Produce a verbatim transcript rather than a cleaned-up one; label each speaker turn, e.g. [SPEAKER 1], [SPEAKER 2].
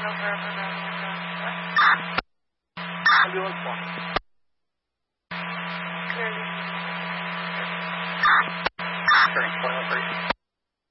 [SPEAKER 1] over Upper Valley Ambulance.
[SPEAKER 2] Ambulance one.
[SPEAKER 1] Clearly.
[SPEAKER 2] Turning point operation.